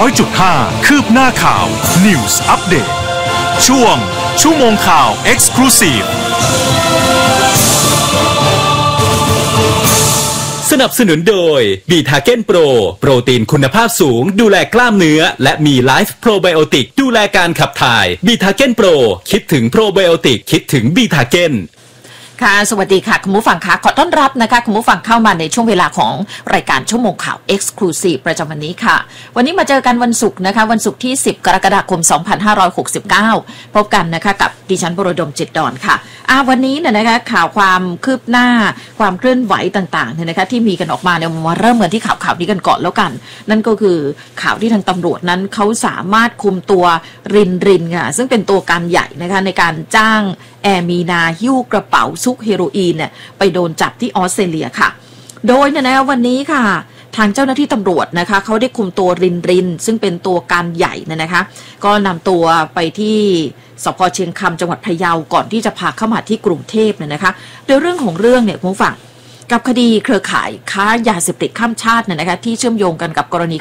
100.5 คืบหน้าข่าว News Update ช่วงชั่วโมงข่าว Exclusive สนับสนุนโดยบีทาเก้นโปรโปรตีนคุณภาพสูงดูแลกล้ามเนื้อและมีไลฟ์โปรไบโอติกดูแลการขับถ่ายบีทาเก้นโปรคิดถึงโปรไบโอติกคิดถึงบีทาเก้นค่ะสวัสดีค่ะคุณผู้ฟังคะขอต้อนรับนะคะคุณผู้ฟังเข้ามาในช่วงเวลาของรายการชั่วโมงข่าว Exclusive ประจำวันนี้ค่ะวันนี้มาเจอกันวันศุกร์นะคะวันศุกร์ที่10กรกฎาคม2569พบกันนะคะกับดิฉันบรดมจิตดอนค่ะวันนี้เนี่ยนะคะข่าวความคืบหน้าความเคลื่อนไหวต่างๆเนี่ยนะคะที่มีกันออกมาเนี่ยมาเริ่มกันที่ข่าวนี้กันก่อนแล้วกันนั่นก็คือข่าวที่ทางตำรวจนั้นเขาสามารถคุมตัวรินค่ะซึ่งเป็นตัวการใหญ่นะคะในการจ้างแอร์มีนาหิ้วกระเป๋าซุกเฮโรอีนเนี่ยไปโดนจับที่ออสเตรเลียค่ะโดยเนี่ยนะวันนี้ค่ะทางเจ้าหน้าที่ตำรวจนะคะเขาได้คุมตัวรินซึ่งเป็นตัวการใหญ่นะคะก็นำตัวไปที่สพ.เชียงคำจังหวัดพะเยาก่อนที่จะพาเข้ามาที่กรุงเทพเนี่ยนะคะโดยเรื่องของเรื่องเนี่ยคุณผู้ฟังกับคดีเครือข่ายค้ายาเสพติดข้ามชาติเนี่ยนะคะที่เชื่อมโยงกันกับกรณี